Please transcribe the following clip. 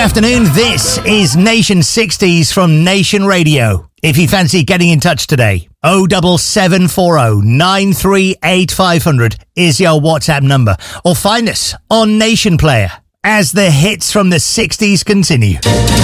afternoon. This is Nation 60s from Nation Radio. If you fancy getting in touch today, 07740 938 500 is your WhatsApp number. Or find us on Nation Player as the hits from the 60s continue.